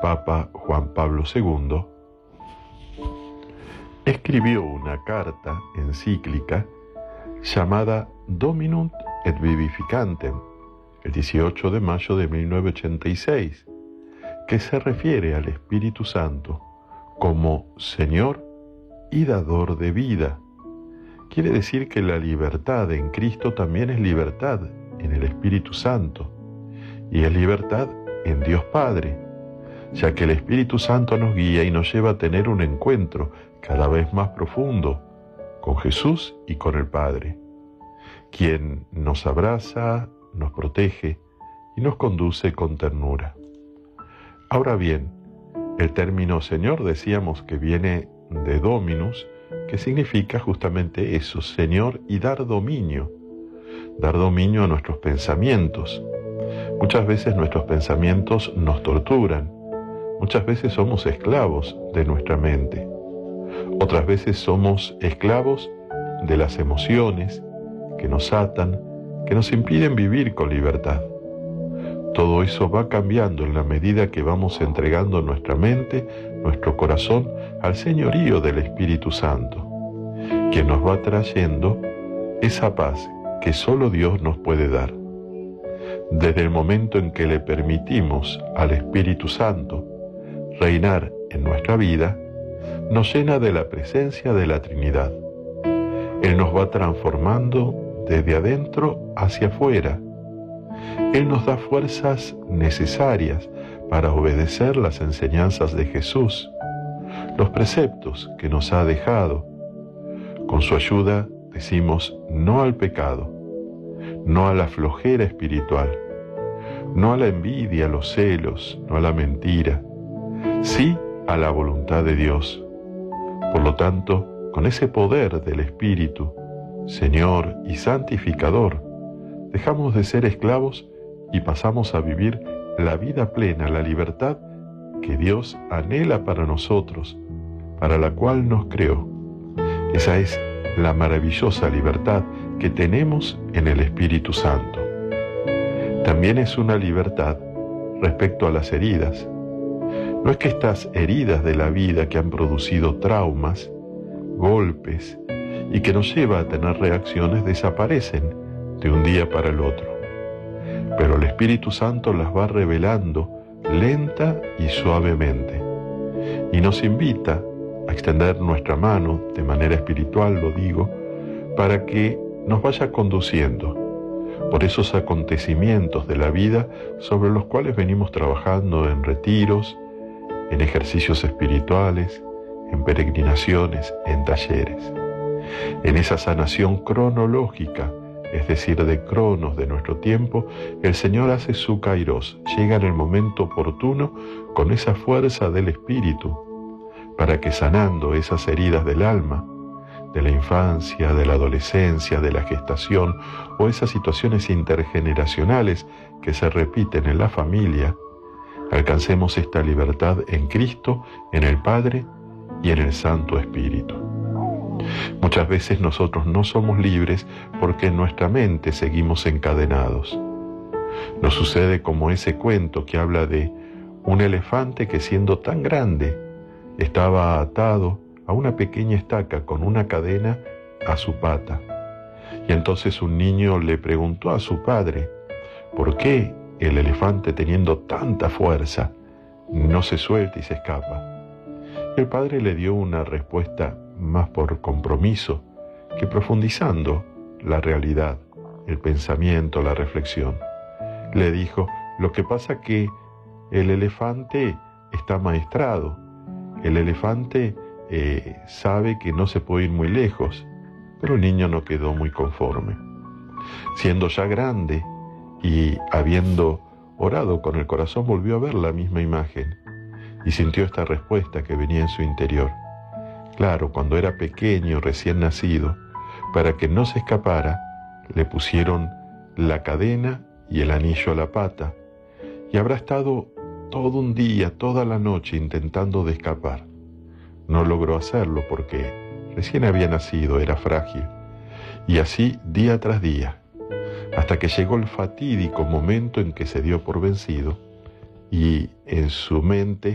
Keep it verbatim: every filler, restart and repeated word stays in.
Papa Juan Pablo segundo, escribió una carta encíclica llamada Dominum et Vivificantem, el dieciocho de mayo de mil novecientos ochenta y seis, que se refiere al Espíritu Santo como Señor y dador de vida. Quiere decir que la libertad en Cristo también es libertad en el Espíritu Santo, y es libertad en Dios Padre, ya que el Espíritu Santo nos guía y nos lleva a tener un encuentro cada vez más profundo con Jesús y con el Padre, quien nos abraza, nos protege y nos conduce con ternura. Ahora bien, el término Señor decíamos que viene de Dominus, que significa justamente eso, Señor, y dar dominio, dar dominio a nuestros pensamientos. Muchas veces nuestros pensamientos nos torturan, muchas veces somos esclavos de nuestra mente, otras veces somos esclavos de las emociones que nos atan, que nos impiden vivir con libertad. Todo eso va cambiando en la medida que vamos entregando nuestra mente, nuestro corazón al señorío del Espíritu Santo, que nos va trayendo esa paz que solo Dios nos puede dar. Desde el momento en que le permitimos al Espíritu Santo reinar en nuestra vida, nos llena de la presencia de la Trinidad. Él nos va transformando desde adentro hacia afuera. Él nos da fuerzas necesarias para obedecer las enseñanzas de Jesús, los preceptos que nos ha dejado. Con su ayuda decimos no al pecado, no a la flojera espiritual, no a la envidia, a los celos, no a la mentira, sí a la voluntad de Dios. Por lo tanto, con ese poder del Espíritu, Señor y santificador, dejamos de ser esclavos y pasamos a vivir la vida plena, la libertad que Dios anhela para nosotros, para la cual nos creó. Esa es la maravillosa libertad que tenemos en el Espíritu Santo. También es una libertad respecto a las heridas. No es que estas heridas de la vida que han producido traumas, golpes y que nos lleva a tener reacciones desaparecen de un día para el otro. Pero el Espíritu Santo las va revelando lenta y suavemente y nos invita a extender nuestra mano, de manera espiritual lo digo, para que nos vaya conduciendo por esos acontecimientos de la vida sobre los cuales venimos trabajando en retiros, en ejercicios espirituales, en peregrinaciones, en talleres. En esa sanación cronológica, es decir, de cronos de nuestro tiempo, el Señor hace su kairos, llega en el momento oportuno con esa fuerza del Espíritu, para que sanando esas heridas del alma, de la infancia, de la adolescencia, de la gestación o esas situaciones intergeneracionales que se repiten en la familia, alcancemos esta libertad en Cristo, en el Padre y en el Santo Espíritu. Muchas veces nosotros no somos libres porque en nuestra mente seguimos encadenados. Nos sucede como ese cuento que habla de un elefante que siendo tan grande estaba atado a una pequeña estaca con una cadena a su pata. Y entonces un niño le preguntó a su padre, ¿por qué el elefante, teniendo tanta fuerza, no se suelta y se escapa? El padre le dio una respuesta más por compromiso que profundizando la realidad, el pensamiento, la reflexión. Le dijo, lo que pasa que el elefante está amaestrado, el elefante eh, sabe que no se puede ir muy lejos, pero el niño no quedó muy conforme. Siendo ya grande y habiendo orado con el corazón, volvió a ver la misma imagen y sintió esta respuesta que venía en su interior. Claro, cuando era pequeño, recién nacido, para que no se escapara, le pusieron la cadena y el anillo a la pata, y habrá estado todo un día, toda la noche intentando de escapar. No logró hacerlo porque recién había nacido, era frágil, y así día tras día, hasta que llegó el fatídico momento en que se dio por vencido y en su mente